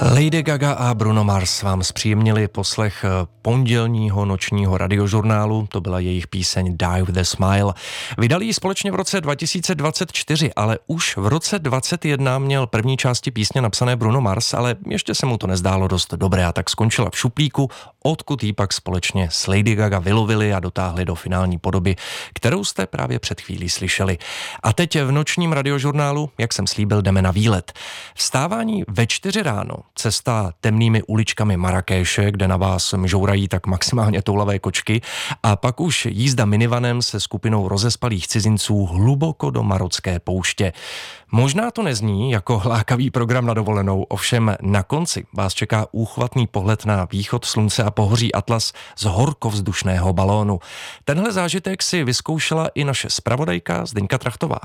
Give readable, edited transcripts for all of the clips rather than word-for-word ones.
Lady Gaga a Bruno Mars vám zpříjemnili poslech pondělního nočního radiožurnálu, to byla jejich píseň Die with a Smile. Vydali ji společně v roce 2024, ale už v roce 2021 měl první části písně napsané Bruno Mars, ale ještě se mu to nezdálo dost dobré a tak skončila v šuplíku, odkud ji pak společně s Lady Gaga vylovili a dotáhli do finální podoby, kterou jste právě před chvílí slyšeli. A teď v nočním radiožurnálu, jak jsem slíbil, jdeme na výlet. Vstávání ve 4 ráno, cesta temnými uličkami Marrakéše, kde na vás mžourají tak maximálně toulavé kočky, a pak už jízda minivanem se skupinou rozespalých cizinců hluboko do marocké pouště. Možná to nezní jako lákavý program na dovolenou, ovšem na konci vás čeká úchvatný pohled na východ slunce a pohoří Atlas z horkovzdušného balónu. Tenhle zážitek si vyzkoušela i naše zpravodajka Zdeňka Trachtová.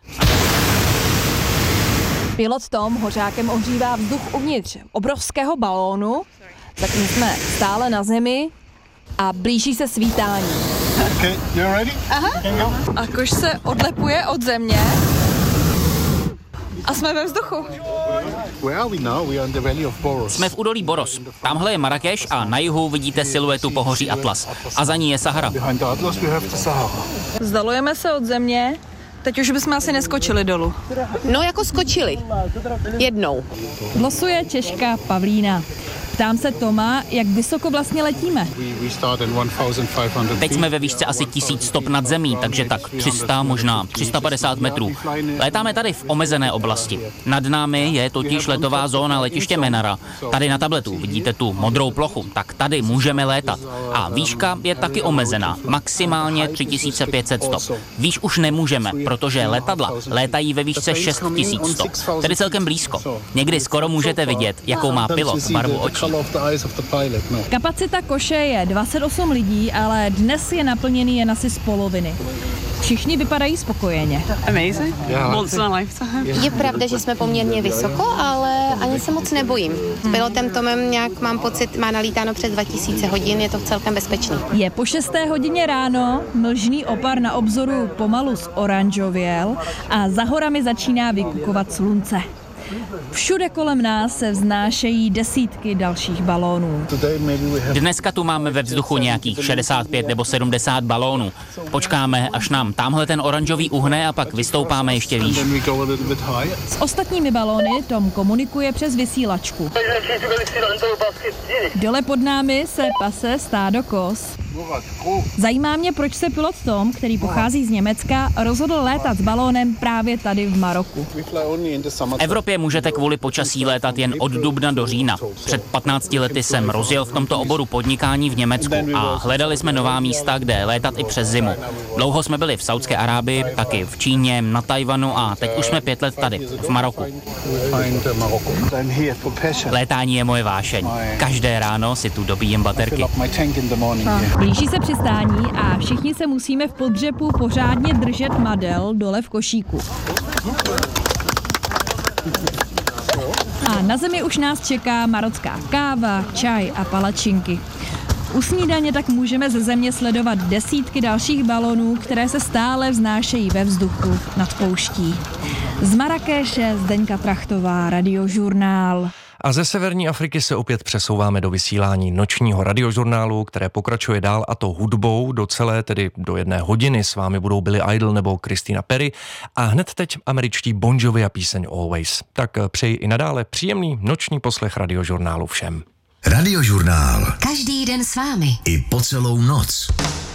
Pilot Tom hořákem ohřívá vzduch uvnitř obrovského balónu, zatím jsme stále na zemi a blíží se svítání. Okay, you ready? Aha. A kož se odlepuje od země a jsme ve vzduchu. Where are we now? We are in the Valley of Boros. Jsme v údolí Boros. Tamhle je Marrakeš a na jihu vidíte siluetu pohoří Atlas. A za ní je Sahara. Behind the Atlas we have the Sahara. Vzdalujeme se od země, teď už bychom asi neskočili dolů. No jako skočili. Jednou. Losuje Češka Pavlína. Ptám se Toma, jak vysoko vlastně letíme. We start in 1500 Teď jsme ve výšce asi 1000 stop nad zemí, takže tak 300, možná 350 metrů. Létáme tady v omezené oblasti. Nad námi je totiž letová zóna letiště Menara. Tady na tabletu vidíte tu modrou plochu, tak tady můžeme létat. A výška je taky omezená, maximálně 3500 stop. Výš už nemůžeme, protože letadla létají ve výšce 6000 stop, tedy celkem blízko. Někdy skoro můžete vidět, jakou má pilot barvu očí. Kapacita koše je 28 lidí, ale dnes je naplněný jen asi z poloviny. Všichni vypadají spokojeně. Amazing. Once in a lifetime. Je pravda, že jsme poměrně vysoko, ale ani se moc nebojím. S pilotem Tomem nějak mám pocit, má nalítáno přes 2000 hodin, je to celkem bezpečný. Je po 6. hodině ráno, mlžný opar na obzoru pomalu zoranžověl a za horami začíná vykukovat slunce. Všude kolem nás se vznášejí desítky dalších balónů. Dneska tu máme ve vzduchu nějakých 65 nebo 70 balónů. Počkáme, až nám tamhle ten oranžový uhne a pak vystoupáme ještě výš. S ostatními balóny Tom komunikuje přes vysílačku. Dole pod námi se pase stádo koz. Zajímá mě, proč se pilot Tom, který pochází z Německa, rozhodl létat s balónem právě tady v Maroku. V Evropě můžete kvůli počasí létat jen od dubna do října. Před 15 lety jsem rozjel v tomto oboru podnikání v Německu a hledali jsme nová místa, kde létat i přes zimu. Dlouho jsme byli v Saudské Arábii, taky v Číně, na Tajvanu a teď už jsme 5 let tady, v Maroku. Létání je moje vášeň. Každé ráno si tu dobíjím baterky. Blíží se přistání a všichni se musíme v podřepu pořádně držet madel dole v košíku. A na zemi už nás čeká marocká káva, čaj a palačinky. U snídaně tak můžeme ze země sledovat desítky dalších balonů, které se stále vznášejí ve vzduchu nad pouští. Z Marrakéše Zdeňka Trachtová, Radiožurnál. A ze severní Afriky se opět přesouváme do vysílání nočního radiožurnálu, které pokračuje dál, a to hudbou do celé, tedy do 1 hodiny. S vámi budou Billy Idol nebo Christina Perry a hned teď američtí Bon Jovi a píseň Always. Tak přeji i nadále příjemný noční poslech radiožurnálu všem. Radiožurnál. Každý den s vámi. I po celou noc.